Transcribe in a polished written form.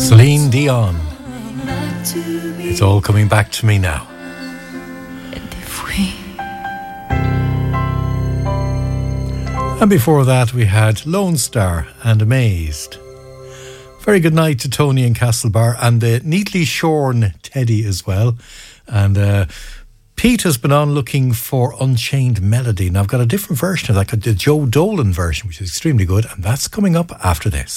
Celine Dion. It's all coming back to me now. And before that we had Lone Star and Amazed. Very good night to Tony in Castlebar and the neatly shorn Teddy as well. And Pete has been on looking for Unchained Melody. Now I've got a different version of that, the Joe Dolan version, which is extremely good, and that's coming up after this.